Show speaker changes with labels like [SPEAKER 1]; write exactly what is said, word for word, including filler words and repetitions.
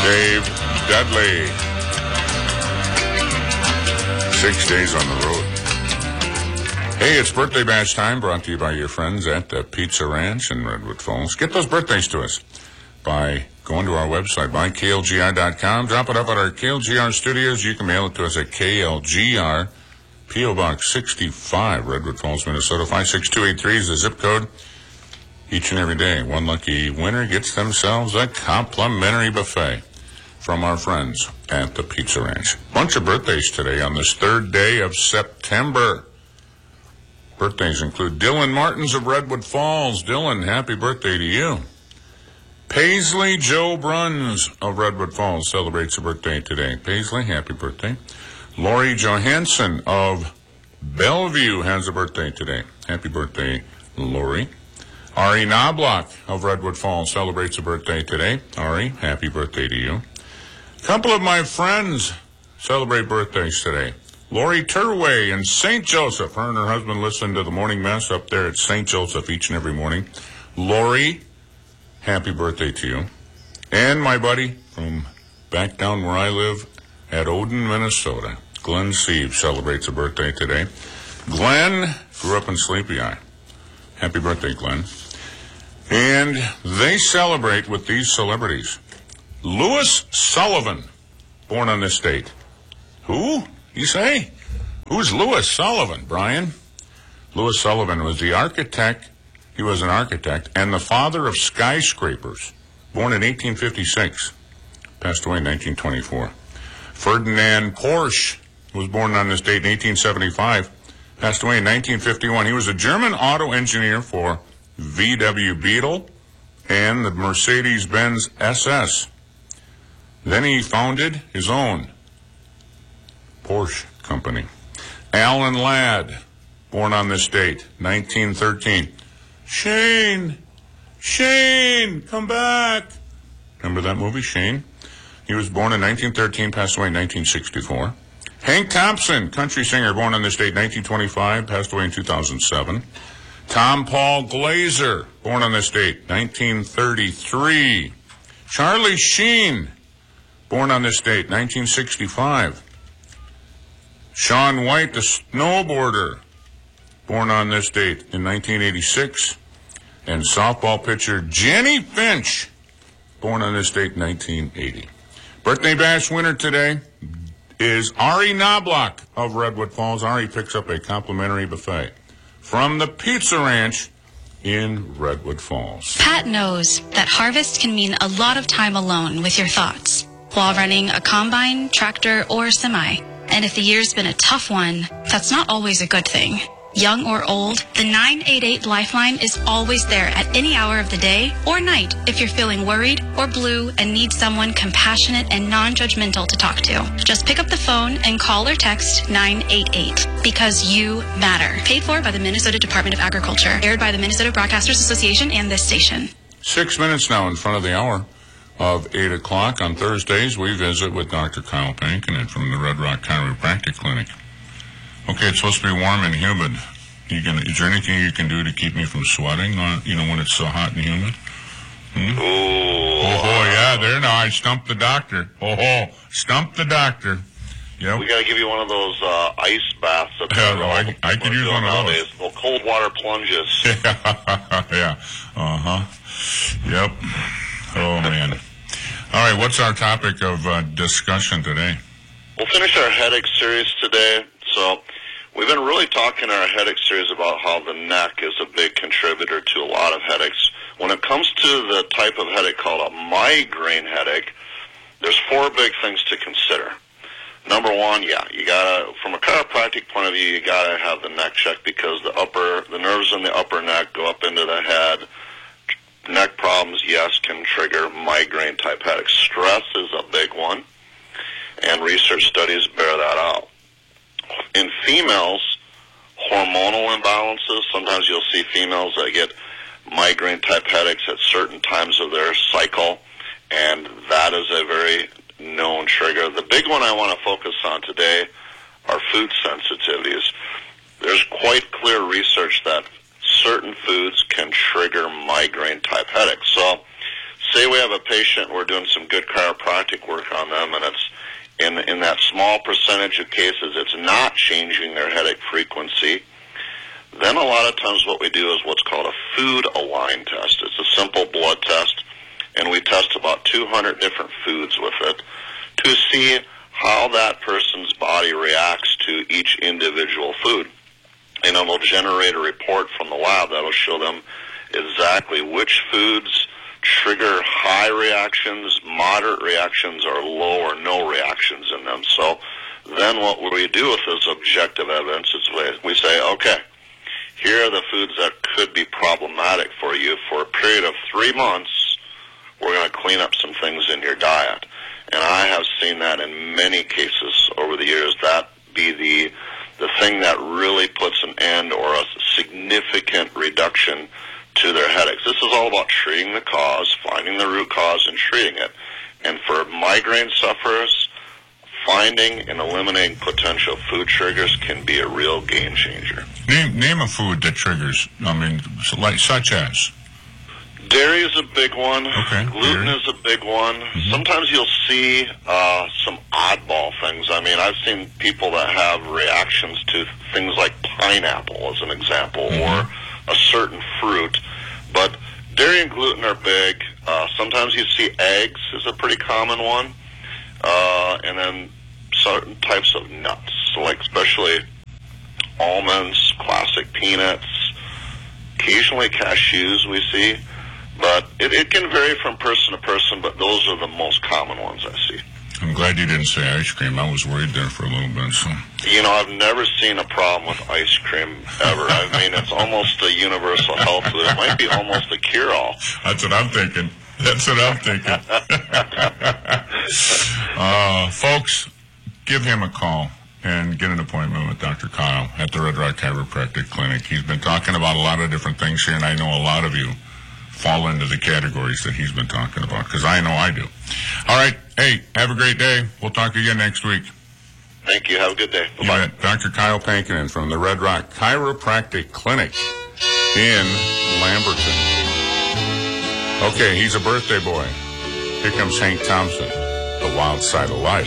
[SPEAKER 1] Dave Dudley. Six days on the road. Hey, it's Birthday Bash time, brought to you by your friends at the Pizza Ranch in Redwood Falls. Get those birthdays to us by going to our website, by K L G R dot com. Drop it up at our K L G R studios. You can mail it to us at K L G R, P O Box sixty-five, Redwood Falls, Minnesota. five six two eight three is the zip code. Each and every day, one lucky winner gets themselves a complimentary buffet from our friends at the Pizza Ranch. Bunch of birthdays today on this third day of September. Birthdays include Dylan Martins of Redwood Falls. Dylan, happy birthday to you. Paisley Joe Bruns of Redwood Falls celebrates a birthday today. Paisley, happy birthday. Lori Johansson of Bellevue has a birthday today. Happy birthday, Lori. Ari Knobloch of Redwood Falls celebrates a birthday today. Ari, happy birthday to you. A couple of my friends celebrate birthdays today. Lori Turway in Saint Joseph. Her and her husband listen to the morning mess up there at Saint Joseph each and every morning. Lori, happy birthday to you. And my buddy from back down where I live at Odin, Minnesota, Glenn Sieve celebrates a birthday today. Glenn grew up in Sleepy Eye. Happy birthday, Glenn. And they celebrate with these celebrities. Louis Sullivan, born on this date. Who, you say? Who's Louis Sullivan, Brian? Louis Sullivan was the architect. He was an architect and the father of skyscrapers, born in eighteen fifty-six. Passed away in nineteen twenty-four. Ferdinand Porsche was born on this date in eighteen seventy-five. Passed away in nineteen fifty-one. He was a German auto engineer for V W Beetle and the Mercedes-Benz S S. Then he founded his own Porsche company. Alan Ladd, born on this date, nineteen thirteen. Shane! Shane! Come back! Remember that movie, Shane? He was born in nineteen thirteen, passed away in nineteen sixty-four. Hank Thompson, country singer, born on this date, nineteen twenty-five, passed away in two thousand seven. Tom Paul Glazer, born on this date, nineteen thirty-three. Charlie Sheen, born on this date, nineteen sixty-five. Shaun White, the snowboarder, born on this date in nineteen eighty-six. And softball pitcher Jenny Finch, born on this date, nineteen eighty. Birthday bash winner today is Ari Knobloch of Redwood Falls. Ari picks up a complimentary buffet from the Pizza Ranch in Redwood Falls.
[SPEAKER 2] Pat knows that harvest can mean a lot of time alone with your thoughts while running a combine, tractor, or semi. And if the year's been a tough one, that's not always a good thing. Young or old, the nine eight eight Lifeline is always there at any hour of the day or night if you're feeling worried or blue and need someone compassionate and non-judgmental to talk to. Just pick up the phone and call or text nine eight eight because you matter. Paid for by the Minnesota Department of Agriculture. Aired by the Minnesota Broadcasters Association and this station.
[SPEAKER 1] Six minutes now in front of the hour of eight o'clock. On Thursdays, we visit with Doctor Kyle Pankinen from the Red Rock Chiropractic Clinic. Okay, it's supposed to be warm and humid. You can, is there anything you can do to keep me from sweating on, you know, when it's so hot and humid? Hmm?
[SPEAKER 3] Oh,
[SPEAKER 1] oh, oh, yeah, there now. I stumped the doctor. Oh, oh, stumped the doctor. Yep.
[SPEAKER 3] We got to give you one of those uh, ice baths. That
[SPEAKER 1] yeah, no, I, I could use one
[SPEAKER 3] nowadays.
[SPEAKER 1] of those.
[SPEAKER 3] Well, cold water plunges.
[SPEAKER 1] Yeah, yeah. Uh-huh. Yep. Oh, man. All right, what's our topic of uh, discussion today?
[SPEAKER 3] We'll finish our headache series today. So we've been really talking in our headache series about how the neck is a big contributor to a lot of headaches. When it comes to the type of headache called a migraine headache, there's four big things to consider. Number one, yeah, you gotta, from a chiropractic point of view, you gotta have the neck checked because the upper, the nerves in the upper neck go up into the head. Neck problems, yes, can trigger migraine type headaches. Stress is a big one, and research studies bear that out. In females, hormonal imbalances, sometimes you'll see females that get migraine type headaches at certain times of their cycle, and that is a very known trigger. The big one I want to focus on today are food sensitivities. There's quite clear research that certain foods can trigger migraine type headaches. So say we have a patient, we're doing some good chiropractic work on them, and it's in in that small percentage of cases it's not changing their headache frequency. Then a lot of times what we do is what's called a food align test. It's a simple blood test, and we test about two hundred different foods with it to see how that person's body reacts to each individual food. And it will generate a report from the lab that will show them exactly which foods trigger high reactions, moderate reactions, or low or no reactions in them. So then what we do with this objective evidence is we say, okay, here are the foods that could be problematic for you. For a period of three months, we're going to clean up some things in your diet. And I have seen that in many cases over the years, that be the the thing that really puts an end or a significant reduction to their headaches. This is all about treating the cause, finding the root cause, and treating it. And for migraine sufferers, finding and eliminating potential food triggers can be a real game changer.
[SPEAKER 1] Name name a food that triggers. I mean, so like such as.
[SPEAKER 3] Dairy is a big one.
[SPEAKER 1] Okay.
[SPEAKER 3] Gluten
[SPEAKER 1] Dairy.
[SPEAKER 3] is a big one.
[SPEAKER 1] Mm-hmm.
[SPEAKER 3] Sometimes you'll see uh, some oddball things. I mean, I've seen people that have reactions to things like pineapple, as an example,
[SPEAKER 1] mm-hmm.
[SPEAKER 3] or a certain fruit. But dairy and gluten are big. Uh, sometimes you see eggs is a pretty common one. Uh, and then certain types of nuts, so like especially almonds, classic peanuts, occasionally cashews we see. But it, it can vary from person to person, but those are the most common ones I see.
[SPEAKER 1] I'm glad you didn't say ice cream. I was worried there for a little bit. So.
[SPEAKER 3] You know, I've never seen a problem with ice cream ever. I mean, it's almost a universal health food. It might be almost a cure-all.
[SPEAKER 1] That's what I'm thinking. That's what I'm thinking. uh, folks, give him a call and get an appointment with Doctor Kyle at the Red Rock Chiropractic Clinic. He's been talking about a lot of different things here, and I know a lot of you fall into the categories that he's been talking about, because I know I do. All right. Hey, have a great day. We'll talk again next week.
[SPEAKER 3] Thank you. Have a good day. Bye-bye.
[SPEAKER 1] Doctor Kyle Pankinen from the Red Rock Chiropractic Clinic in Lamberton. Okay, he's a birthday boy. Here comes Hank Thompson, The Wild Side of Life.